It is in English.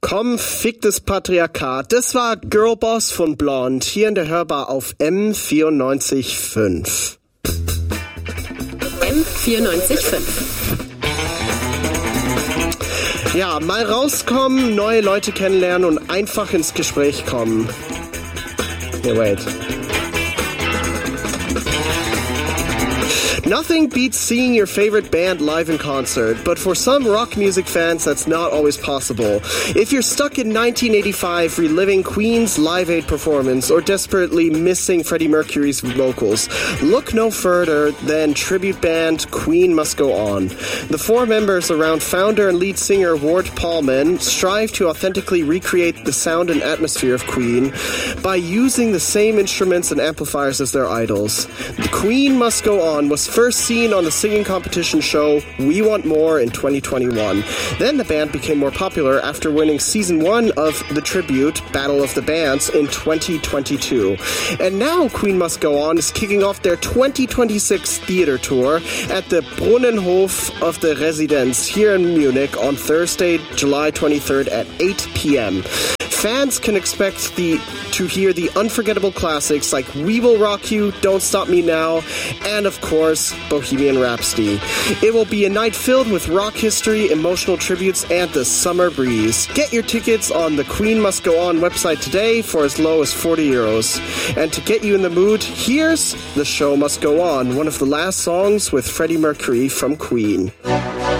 Komm, fick das Patriarchat. Das war Girlboss von Blonde, hier in der Hörbar auf M94.5. M94.5. Ja, mal rauskommen, neue Leute kennenlernen und einfach ins Gespräch kommen. Yeah, wait. Nothing beats seeing your favorite band live in concert, but for some rock music fans, that's not always possible. If you're stuck in 1985 reliving Queen's Live Aid performance or desperately missing Freddie Mercury's vocals, look no further than tribute band Queen Must Go On. The four members around founder and lead singer Ward Paulman strive to authentically recreate the sound and atmosphere of Queen by using the same instruments and amplifiers as their idols. The Queen Must Go On was first seen on the singing competition show We Want More in 2021. Then the band became more popular after winning season 1 of the tribute Battle of the Bands in 2022. And now Queen Must Go On is kicking off their 2026 theater tour at the Brunnenhof of the Residenz here in Munich on Thursday, July 23rd at 8 p.m. Fans can expect to hear the unforgettable classics like We Will Rock You, Don't Stop Me Now, and of course, Bohemian Rhapsody. It will be a night filled with rock history, emotional tributes, and the summer breeze. Get your tickets on the Queen Must Go On website today for as low as €40. And to get you in the mood, here's The Show Must Go On, one of the last songs with Freddie Mercury from Queen.